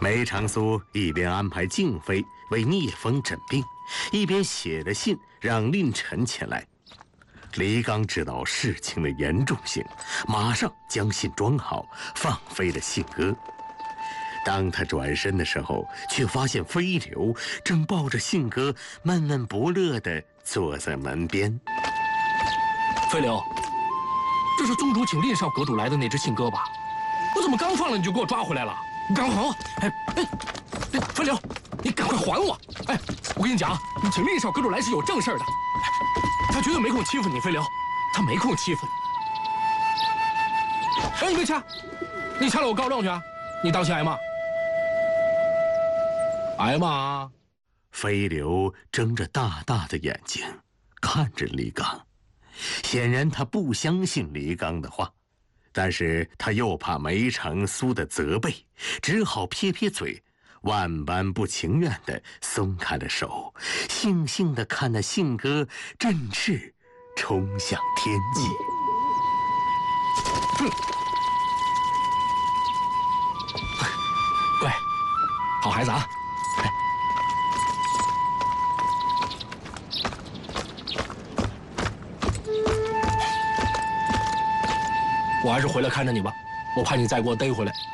梅长苏一边安排静妃为聂风诊病，一边写了信让令臣前来。黎刚知道事情的严重性，马上将信装好，放飞了信鸽。当他转身的时候，却发现飞流正抱着信鸽闷闷不乐地坐在门边。 飞流，这是宗主请令少阁主来的那只信鸽吧？我怎么刚放了你就给我抓回来了？刚好，飞流，你赶快还我！哎，我跟你讲，你请令少阁主来是有正事的，他绝对没空欺负你，飞流，他没空欺负你。哎，你别掐，你掐了我告状去啊！你当心挨骂。挨骂啊！ 飞流睁着大大的眼睛看着黎刚，显然他不相信黎刚的话，但是他又怕梅长苏的责备，只好撇撇嘴，万般不情愿地松开了手，悻悻地看那信鸽振翅冲向天际。 乖，好孩子啊！我还是回来看着你吧，我怕你再给我逮回来。